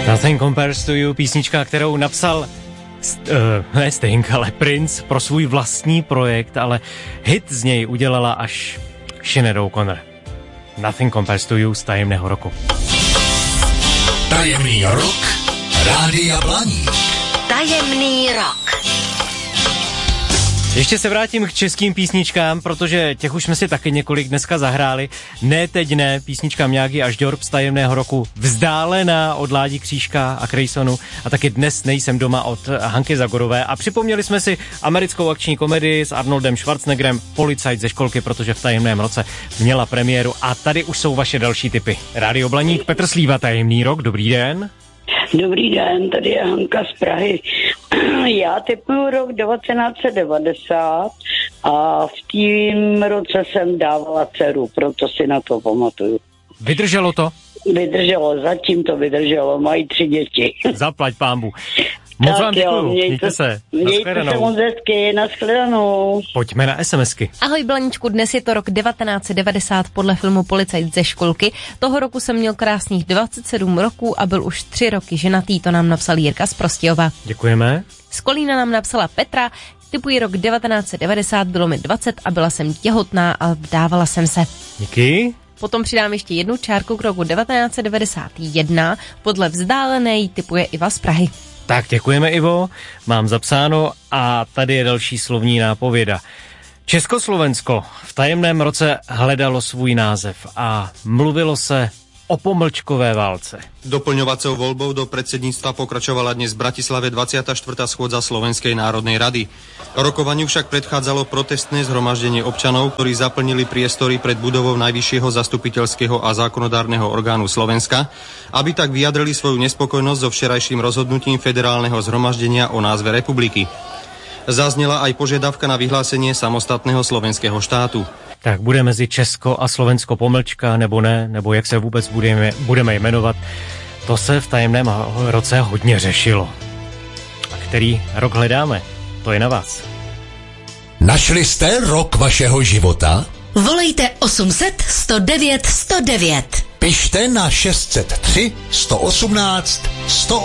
Nothing Compares to You, písnička, kterou napsal ne Sting, ale Prince pro svůj vlastní projekt, ale hit z něj udělala až Sinead O'Connor. Nothing Compares to You z Tajemného roku. Tajemný rok Rádia Blaník. Tajemný rok. Ještě se vrátím k českým písničkám, protože těch už jsme si taky několik dneska zahráli. Ne teď ne, písnička Miyagi a Žďorb z Tajemného roku, Vzdálená od Ládi Křížka a Krejsonu a taky Dnes nejsem doma od Hanky Zagorové. A připomněli jsme si americkou akční komedii s Arnoldem Schwarzeneggerem Policajt ze školky, protože v Tajemném roce měla premiéru. A tady už jsou vaše další tipy. Rádio Blaník, Petr Slíva, Tajemný rok, dobrý den. Dobrý den, tady je Hanka z Prahy. Já typuju rok 1990 a v tím roce jsem dávala dceru, proto si na to pamatuju. Vydrželo to? Vydrželo, zatím to vydrželo, mají 3 děti. Zaplať pánbu. Moc vám děkuju, mějte se. Mějte se moc hezky, nashledanou. Pojďme na SMSky. Ahoj Blaníčku, dnes je to rok 1990 podle filmu Policajt ze školky. Toho roku jsem měl krásných 27 roků a byl už 3 roky ženatý, to nám napsal Jirka z Prostějova. Děkujeme. Z Kolína nám napsala Petra, typuji rok 1990, bylo mi 20 a byla jsem těhotná a vdávala jsem se. Díky. Potom přidám ještě jednu čárku k roku 1991, podle Vzdálené typuje Iva z Prahy. Tak děkujeme, Ivo, mám zapsáno a tady je další slovní nápověda. Československo v tajemném roce hledalo svůj název a mluvilo se o pomlčkové válce. Doplňovacou voľbou do predsedníctva pokračovala dnes v Bratislave 24. schôdza Slovenskej národnej rady. Rokovaniu však predchádzalo protestné zhromaždenie občanov, ktorí zaplnili priestory pred budovou Najvyššieho zastupiteľského a zákonodárneho orgánu Slovenska, aby tak vyjadrili svoju nespokojnosť so včerajším rozhodnutím federálneho zhromaždenia o názve republiky. Zaznela aj požiadavka na vyhlásenie samostatného slovenského štátu. Tak bude mezi Česko a Slovensko pomlčka, nebo ne, nebo jak se vůbec budeme jmenovat, to se v tajemném roce hodně řešilo. A který rok hledáme? To je na vás. Našli jste rok vašeho života? Volejte 800 109 109. Pište na 603 118 108.